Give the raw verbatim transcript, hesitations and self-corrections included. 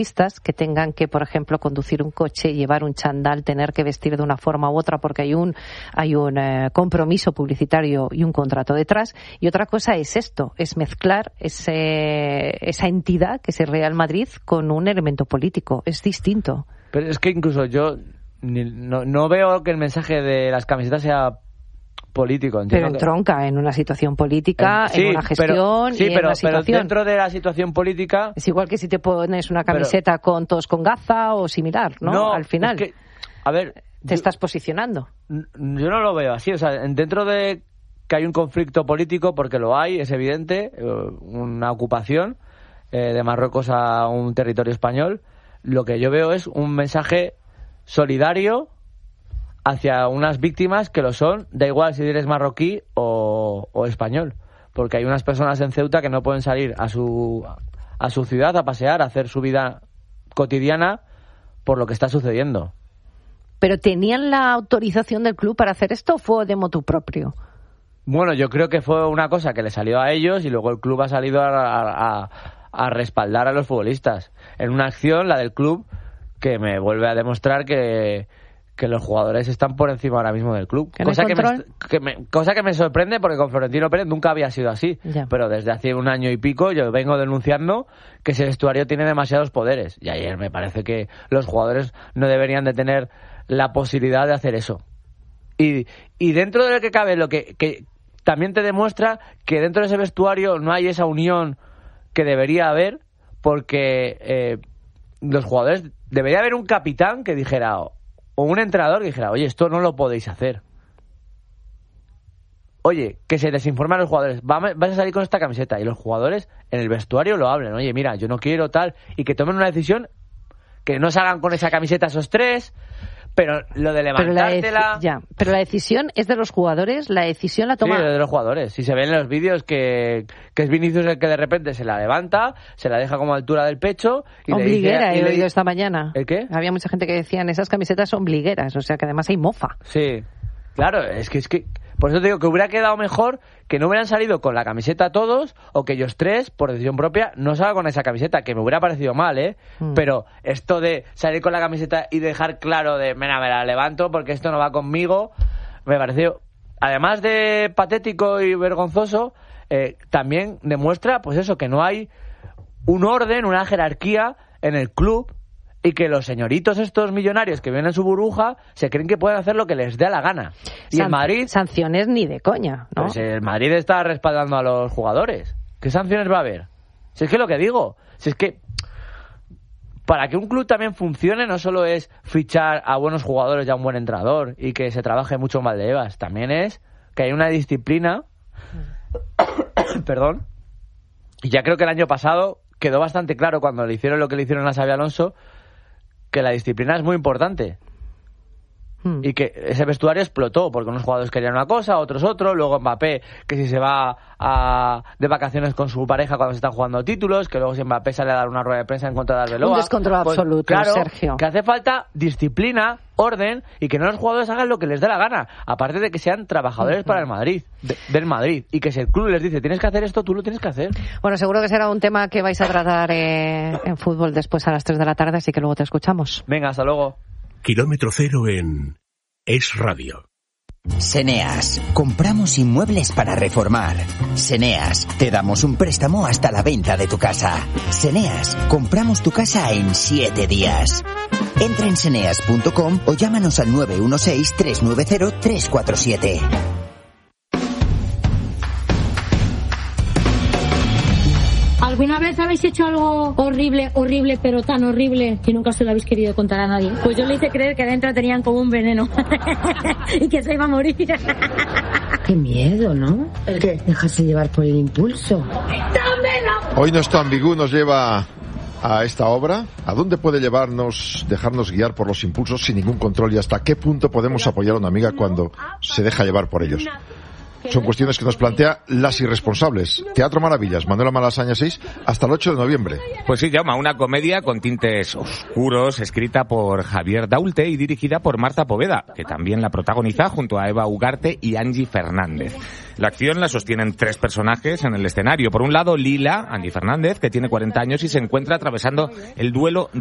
que tengan que, por ejemplo, conducir un coche, llevar un chándal, tener que vestir de una forma u otra porque hay un hay un eh, compromiso publicitario y un contrato detrás. Y otra cosa es esto, es mezclar ese, esa entidad que es el Real Madrid con un elemento político. Es distinto. Pero es que incluso yo ni, no, no veo que el mensaje de las camisetas sea político. Pero que... entronca en una situación política, en, sí, en una gestión pero, sí, y pero, en una situación. Pero dentro de la situación política... Es igual que si te pones una camiseta pero... con todos con gaza o similar, ¿no? No, al final. Es que, a ver... Te yo, estás posicionando. Yo no lo veo así. O sea, dentro de que hay un conflicto político, porque lo hay, es evidente, una ocupación eh, de Marruecos a un territorio español, lo que yo veo es un mensaje solidario hacia unas víctimas que lo son, da igual si eres marroquí o, o español, porque hay unas personas en Ceuta que no pueden salir a su a su ciudad a pasear, a hacer su vida cotidiana por lo que está sucediendo. ¿Pero tenían la autorización del club para hacer esto o fue de motu propio? Bueno, yo creo que fue una cosa que le salió a ellos y luego el club ha salido a, a, a respaldar a los futbolistas en una acción, la del club, que me vuelve a demostrar que que los jugadores están por encima ahora mismo del club. Cosa que, me, que me, cosa que me sorprende porque con Florentino Pérez nunca había sido así. Ya. Pero desde hace un año y pico yo vengo denunciando que ese vestuario tiene demasiados poderes. Y ayer me parece que los jugadores no deberían de tener la posibilidad de hacer eso. Y, y dentro de lo que cabe, lo que, que también te demuestra que dentro de ese vestuario no hay esa unión que debería haber, porque eh, los jugadores... Debería haber un capitán que dijera... O un entrenador que dijera, oye, esto no lo podéis hacer. Oye, que se les informe a los jugadores, vas a salir con esta camiseta. Y los jugadores en el vestuario lo hablen. Oye, mira, yo no quiero tal. Y que tomen una decisión, que no salgan con esa camiseta esos tres. Pero lo de levantártela... Pero ya, pero la decisión es de los jugadores, la decisión la toma... Sí, de los jugadores. Si se ven en los vídeos que, que es Vinicius el que de repente se la levanta, se la deja como a altura del pecho... y Ombliguera, le dice, he oído esta mañana. ¿El qué? Había mucha gente que decían, esas camisetas son ombligueras, o sea que además hay mofa. Sí, claro, es que... es que por eso te digo que hubiera quedado mejor que no hubieran salido con la camiseta todos, o que ellos tres, por decisión propia, no salgan con esa camiseta, que me hubiera parecido mal, ¿eh? Mm. Pero esto de salir con la camiseta y dejar claro de, mira, me la levanto porque esto no va conmigo, me pareció, además de patético y vergonzoso, eh, también demuestra, pues eso, que no hay un orden, una jerarquía en el club, y que los señoritos estos millonarios que viven en su burbuja se creen que pueden hacer lo que les dé la gana. Y San- el Madrid... Sanciones ni de coña, ¿no? Pues el Madrid está respaldando a los jugadores. ¿Qué sanciones va a haber? Si es que lo que digo, si es que para que un club también funcione no solo es fichar a buenos jugadores y a un buen entrenador y que se trabaje mucho en Valdebebas, también es que hay una disciplina, perdón, y ya creo que el año pasado quedó bastante claro cuando le hicieron lo que le hicieron a Xabi Alonso, que la disciplina es muy importante. Hmm. Y que ese vestuario explotó, porque unos jugadores querían una cosa, otros otro, luego Mbappé, que si se va a, de vacaciones con su pareja cuando se están jugando títulos, que luego si Mbappé sale a dar una rueda de prensa en contra de Arbeloa. Un descontrol pues, absoluto, claro, Sergio. Que hace falta disciplina, orden, y que no los jugadores hagan lo que les dé la gana, aparte de que sean trabajadores uh-huh. para el Madrid, de, del Madrid, y que si el club les dice, tienes que hacer esto, tú lo tienes que hacer. Bueno, seguro que será un tema que vais a tratar eh, en fútbol después a las tres de la tarde, así que luego te escuchamos. Venga, hasta luego. Kilómetro cero en Es Radio. Seneas, compramos inmuebles para reformar. Seneas, te damos un préstamo hasta la venta de tu casa. Seneas, compramos tu casa en siete días. Entra en seneas punto com o llámanos al nueve uno seis, tres nueve cero, tres cuatro siete. ¿Alguna vez habéis hecho algo horrible, horrible, pero tan horrible que nunca se lo habéis querido contar a nadie? Pues yo le hice creer que adentro tenían como un veneno y que se iba a morir. Qué miedo, ¿no? ¿El qué? Dejarse llevar por el impulso. ¡Dámelo! Hoy nuestro ambigú nos lleva a esta obra. ¿A dónde puede llevarnos, dejarnos guiar por los impulsos sin ningún control? ¿Y hasta qué punto podemos apoyar a una amiga cuando se deja llevar por ellos? son cuestiones que nos plantea Las Irresponsables. Teatro Maravillas, Manuela Malasaña seis, hasta el ocho de noviembre. Pues sí, llama una comedia con tintes oscuros, escrita por Javier Daulte y dirigida por Marta Poveda, que también la protagoniza junto a Eva Ugarte y Angie Fernández. La acción la sostienen tres personajes en el escenario. Por un lado, Lila, Angie Fernández, que tiene cuarenta años y se encuentra atravesando el duelo